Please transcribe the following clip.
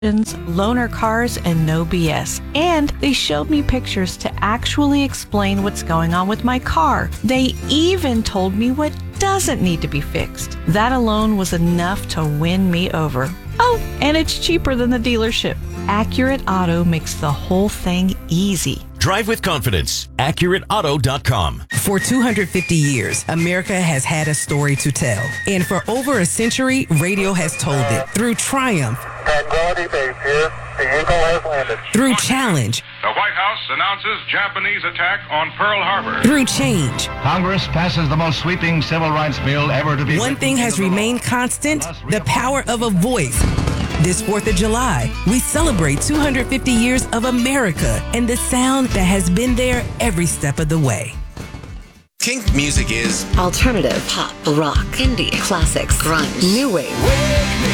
loaner cars, and no BS. And they showed me pictures to actually explain what's going on with my car. They even told me what doesn't need to be fixed. That alone was enough to win me over. Oh, and it's cheaper than the dealership. Accurate Auto makes the whole thing easy. Drive with confidence. AccurateAuto.com. For 250 years, America has had a story to tell. And for over a century, radio has told it. Through triumph. Tranquility Base here. The Eagle has landed. Through challenge. The White House announces Japanese attack on Pearl Harbor. Through change. Congress passes the most sweeping civil rights bill ever to be One thing has remained constant, the power of a voice. This 4th of July, we celebrate 250 years of America and the sound that has been there every step of the way. Kink music is alternative, pop, rock, indie, classics, grunge, new wave.